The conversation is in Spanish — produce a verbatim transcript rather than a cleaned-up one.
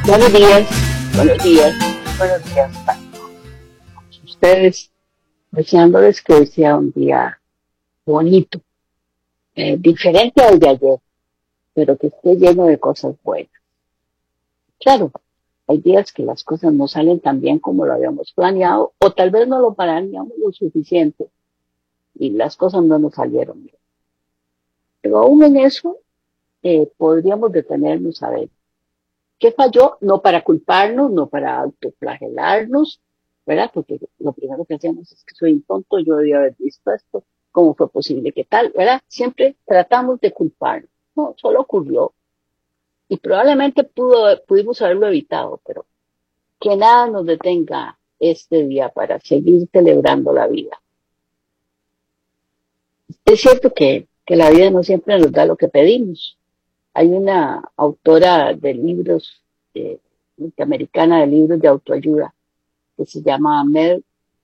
Buenos días, buenos días, buenos días para ustedes, deseándoles que hoy sea un día bonito, eh, diferente al de ayer, pero que esté lleno de cosas buenas. Claro, hay días que las cosas no salen tan bien como lo habíamos planeado, o tal vez no lo planeamos lo suficiente y las cosas no nos salieron bien. Pero aún en eso, eh, podríamos detenernos a ver qué falló, no para culparnos, no para autoflagelarnos, ¿verdad? Porque lo primero que hacemos es que soy un tonto, yo debía haber visto esto, ¿cómo fue posible que tal, verdad? Siempre tratamos de culparnos. No, solo ocurrió. Y probablemente pudo, pudimos haberlo evitado, pero que nada nos detenga este día para seguir celebrando la vida. Es cierto que, que la vida no siempre nos da lo que pedimos. Hay una autora de libros, eh, norteamericana de libros de autoayuda, que se llama Mel